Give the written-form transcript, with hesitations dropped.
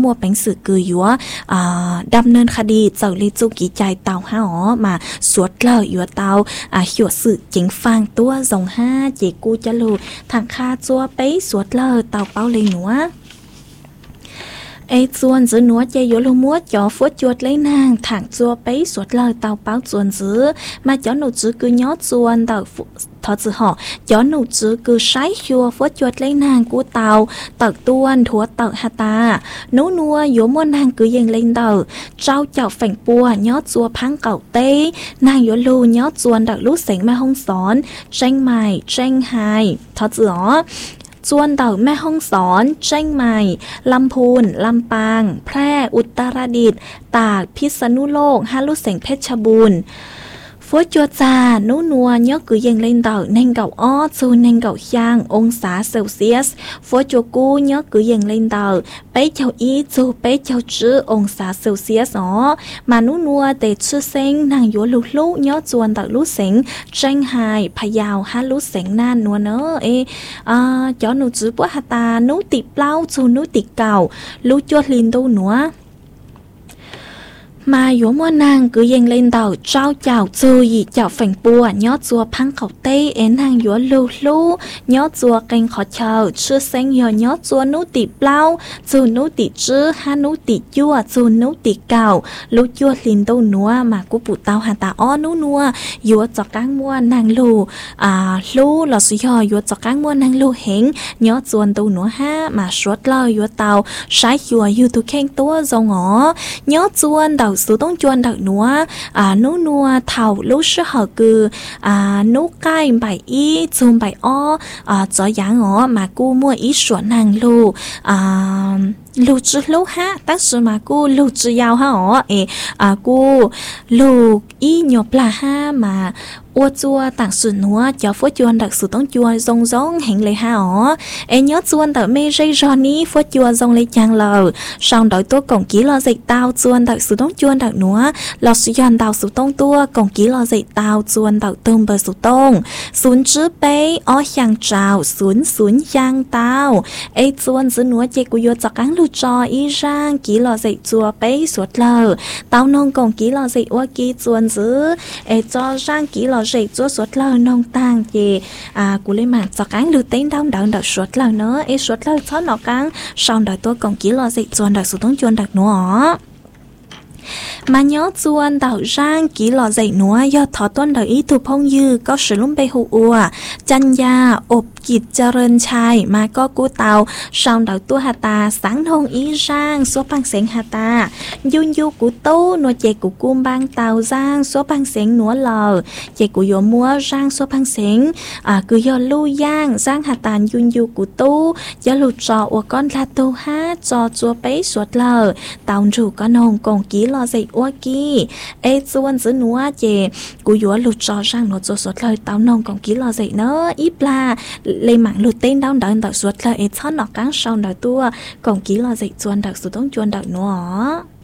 มัวเป็นสื่อกืออยู่ดำเนินคดีเจ้าลิจูกี่ใจเตาห้าอ๋อมาสวดเล่าอยู่เตาหัวสื่อจิงฟังตัวส่งห้าเจกูจะรู้ทางคาจัวไปสวดเล่าเตาเป้าเลยหนัวส่วนซื้อหนัวใจอยู่ลงมัวจ่อฟัวจวดเลยนางทางจัวไปสวดเลยเตาเป้าส่วนซื้อมาจ่อหนูจื้อคือย้อส่วนเตาthọ chữ họ gió nụ chữ cứ sái chua phốt chuột lấy nàng của tàu tàu tuôn thua tàu hà ta nấu nua yếu mua nàng cứ dành lên tàu trao chảo phành bùa nhót chua phăng cẩu tê nàng yếu lù nhót chuồn đặc lú sánh mà không xón tranh mài tranh hài thọ chữ họส่วนเต่าแม่ห้องสอนเชียงใหม่ลำพูนลำปางแพร่อุตรดิตถ์ตากพิษณุโลกฮาลุเสงเพชรบูรณ์ฟัวจัวจานูนัวnhớ cứ dành lên tàu nên gạo ó su nên gạo giangองศาเซลเซียสฟัวจัวกูnhớ cứ dành lên tàu bé chào ý su bé chào chữ องศาเซลเซียสอ๋อมานูนัวแต่ชื่อเซ็งนางยัวลุลุnhớจวนตาวลุเซ็งเชียงไฮ้พะเยาฮาลุเซ็งน่านนัวเนอะจอนูจื้อปัวฮาตานูติเปล่าจูนูติเก่าลุจวดลินตูหนัวมาอยู่มัวนางcứ dành lên tàu trao chào chui chào phành bùa nhót chùa phăng khẩu tây ến hàng yếu lưu lú nhót chùa canh khó chờ chưa xanh yếu nhót chùa nú tỉ plau chù nú tỉ chư ha nú tỉ chua chù nú tỉ cào lú chua lìn đâu núa mà cú phụ tao hà ta ó nú nua yếu chọc cáng mua nàng lù lú lò suy hò yếu chọc cáng mua nàng lù hẹn nhót chùa đâu núa ha mà suốt lo yếu tàu sái chùa yếu tu khen tua dầu ngõ nhót chùa đầu sự tông chuan đặc núa nú nua thầu lú sư hở cừ nú cay bài ý chùm bài o cho giá ngõ mà cu mua ý sủa nàng lù lù chữ lú ha tác sự mà cu lù chữ yào ha cu lù ý nhộp là ha mà ô chua tặng sự núa cho phố chuan đặc sự tông chua rong rong hẹn lấy ha nhớ chuan tờ mê dây Johnny phố chua rong lấy chàng lờ xong đợi tôi còn ký lo dậy tao chuan đặc sự tông chuan đặc núa lò sự dọn tàu sự tông tua còn ký lo dậy tao chuan đặc tôm bờ sự tông xuống chữ bé ó chàng trào xuống chàng tao chuan sự núa chơi của yo chọc ăn lù trò y rang ký lo dậy chua bé suốt lờ tao nông còn ký lo dậy ô ký chuan giữ cho rang ký lo dậy chúa suốt lờ nông tang gì của lên mạng cho cán lưu tính đau đợn đợt suốt lờ nữa suốt lờ chó nọ cán sau đợi tôi còn ký lo dậy chuan đợt số tống chuan đợt nữa mà nhớ chuan đào rang kỹ lò dậy núa do thọ tuân đời ý thu phong dư có sử lũng bê hụ ua chăn gia ộp kịt cho rên chai mà có cú tàu sau đào tua hà ta sáng hôn ý rang số băng sẹn hà ta dun du của tú nua chè của cung băng tàu rang số băng sẹn núa lờ chè của dỗ mua rang số băng sẹn cứ do lưu giang rang hà tàn dun du của tú do lụt trò của con la tu hát cho chua bấy suốt lờ tàu rủ con hồng còn kỹ lo dậy ô kì chuan giữ núa chè cú yếu lụt trò rang nó cho suốt lời tao nông còn kỹ lo dậy nó ít là lấy mạng lụt tên đau đợn đợt suốt lời chó nọ cắn sau đợt tua còn kỹ lo dậy chuan đợt số tống chuan đợt nữa